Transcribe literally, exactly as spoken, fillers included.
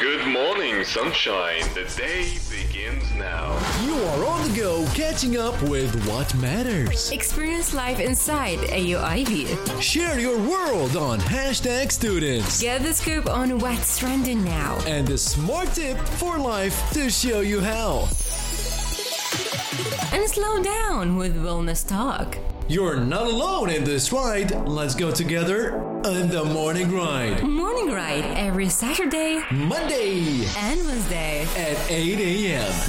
Good morning, sunshine. The day begins now. You are on the go, catching up with what matters. Experience life inside A U I B. Share your world on hashtag students. Get the scoop on what's trending now. And the smart tip for life to show you how. And slow down with Wellness Talk. You're not alone in this ride. Let's go together on the Morning Ride. Morning Ride every Saturday, Monday, and Wednesday at eight a.m.